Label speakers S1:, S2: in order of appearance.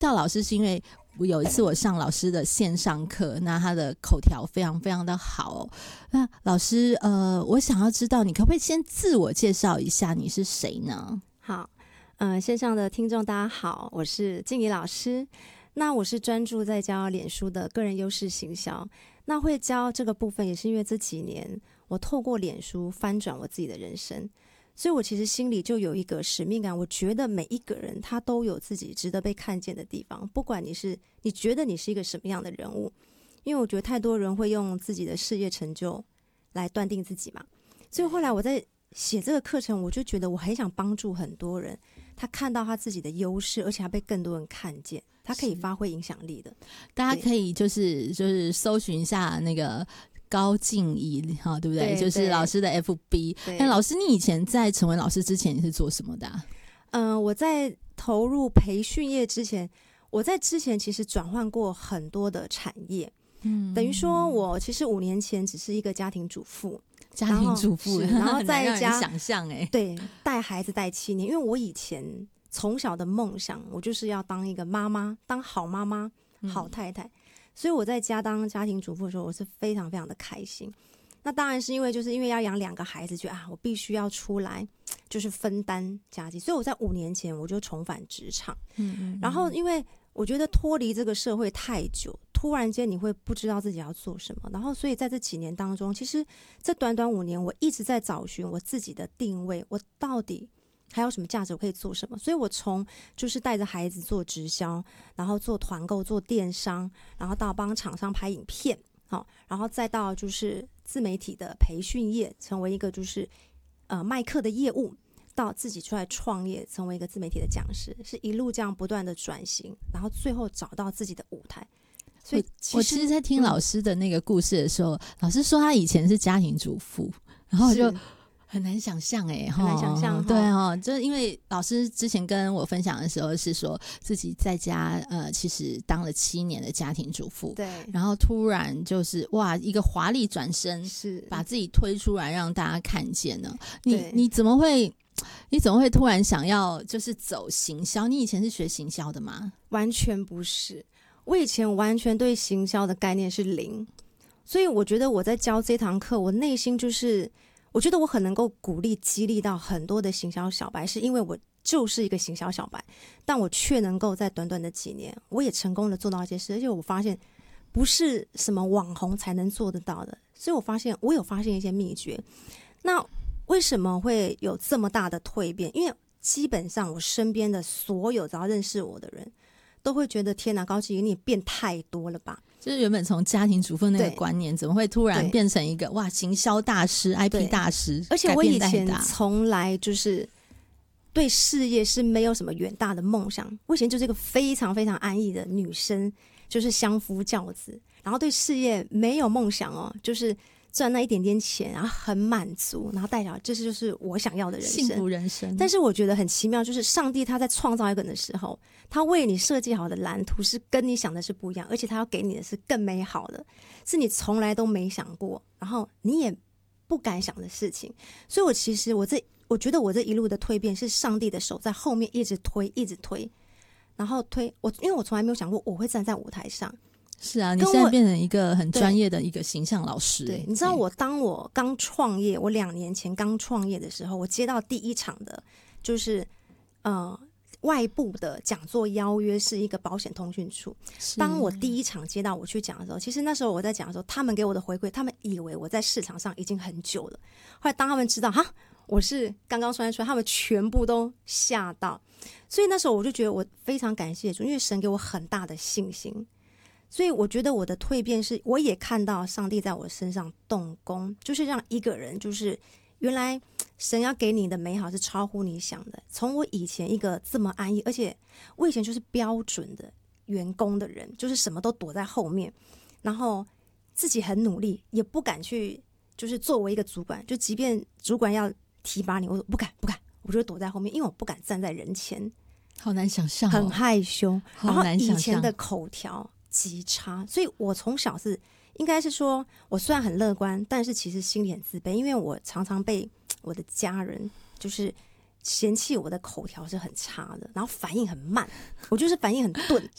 S1: 到老师是因为有一次我上老师的线上课，那他的口条非常非常的好哦。那老师我想要知道你可不可以先自我介绍一下你是谁呢？
S2: 好，线上的听众大家好，我是静怡老师。那我是专注在教脸书的个人优势行销，那会教这个部分也是因为这几年我透过脸书翻转我自己的人生，所以我其实心里就有一个使命感，我觉得每一个人他都有自己值得被看见的地方，不管你觉得你是一个什么样的人物，因为我觉得太多人会用自己的事业成就来断定自己嘛，所以后来我在写这个课程，我就觉得我很想帮助很多人，他看到他自己的优势，而且他被更多人看见，他可以发挥影响力的。
S1: 大家可以就是搜寻一下那个高静怡哈，对不对？就是老师的 FB。那老师，你以前在成为老师之前，你是做什么的
S2: 我在投入培训业之前，我在之前其实转换过很多的产业。等于说我其实5年前只是一个家庭主妇，
S1: 然
S2: 后在家
S1: 想象
S2: 对，带孩子带7年，因为我以前从小的梦想，我就是要当一个妈妈，当好妈妈、好太太，所以我在家当家庭主妇的时候，我是非常非常的开心。那当然是因为要养2个孩子，觉得我必须要出来就是分担家计，所以我在5年前我就重返职场。然后因为我觉得脱离这个社会太久，突然间你会不知道自己要做什么，然后所以在这几年当中，其实这短短5年我一直在找寻我自己的定位，我到底还有什么价值，我可以做什么。所以我从就是带着孩子做直销，然后做团购、做电商，然后到帮厂商拍影片，然后再到就是自媒体的培训业，成为一个就是卖课的业务，到自己出来创业，成为一个自媒体的讲师，是一路这样不断的转型，然后最后找到自己的舞台。所以
S1: 我其实在听老师的那个故事的时候，老师说他以前是家庭主妇，然后我就很难想象
S2: 很难想象
S1: 对就是因为老师之前跟我分享的时候是说自己在家其实当了7年的家庭主妇，
S2: 对，
S1: 然后突然就是哇一个华丽转身，
S2: 是
S1: 把自己推出来让大家看见呢。你怎么会突然想要就是走行销？你以前是学行销的吗？
S2: 完全不是，我以前完全对行销的概念是0，所以我觉得我在教这堂课，我内心就是我觉得我很能够鼓励激励到很多的行销小白，是因为我就是一个行销小白，但我却能够在短短的几年，我也成功的做到一些事，而且我发现不是什么网红才能做得到的，所以我有发现一些秘诀。那为什么会有这么大的蜕变？因为基本上我身边的所有只要认识我的人都会觉得天哪，高静怡你变太多了吧，
S1: 就是原本从家庭主妇那个观念怎么会突然变成一个哇行销大师 IP 大师，
S2: 而且我以前从来就是对事业是没有什么远大的梦想，我以前就是一个非常非常安逸的女生，就是相夫教子，然后对事业没有梦想就是赚那一点点钱，然后很满足，然后带小孩，这就是我想要的人生，
S1: 幸福人生。
S2: 但是我觉得很奇妙，就是上帝他在创造一个人的时候，他为你设计好的蓝图是跟你想的是不一样，而且他要给你的是更美好的，是你从来都没想过，然后你也不敢想的事情。所以我觉得我这一路的蜕变是上帝的手在后面一直推一直推，然后因为我从来没有想过我会站在舞台上。
S1: 是啊，你现在变成一个很专业的一个形象老师。
S2: 对，你知道当我刚创业，我2年前刚创业的时候，我接到第一场的就是外部的讲座邀约，是一个保险通讯处。当我第一场接到我去讲的时候，其实那时候我在讲的时候，他们给我的回馈，他们以为我在市场上已经很久了，后来当他们知道我是刚刚创业出来，他们全部都吓到。所以那时候我就觉得我非常感谢主，因为神给我很大的信心。所以我觉得我的蜕变是，我也看到上帝在我身上动工，就是让一个人，就是原来神要给你的美好是超乎你想的。从我以前一个这么安逸，而且我以前就是标准的员工的人，就是什么都躲在后面，然后自己很努力，也不敢去，就是作为一个主管，就即便主管要提拔你，我说不敢，我就躲在后面，因为我不敢站在人前，
S1: 好难想象
S2: 很害羞，
S1: 然后
S2: 以前的口条极差，所以我从小是应该是说，我虽然很乐观，但是其实心里很自卑，因为我常常被我的家人就是嫌弃我的口条是很差的，然后反应很慢，我就是反应很钝，